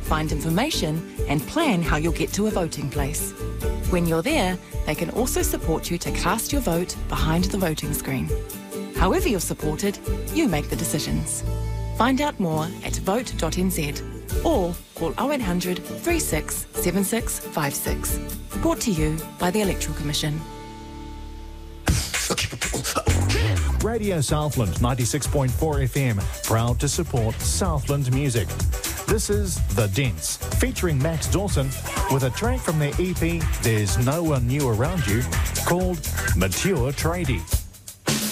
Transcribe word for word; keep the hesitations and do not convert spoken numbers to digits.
find information and plan how you'll get to a voting place. When you're there, they can also support you to cast your vote behind the voting screen. However you're supported, you make the decisions. Find out more at vote dot n z or call oh eight hundred, three six seven six five six. Brought to you by the Electoral Commission. Radio Southland ninety-six point four F M, proud to support Southland music. This is The Dents, featuring Max Dawson, with a track from their E P, There's No One New Around You, called Mature Tradie.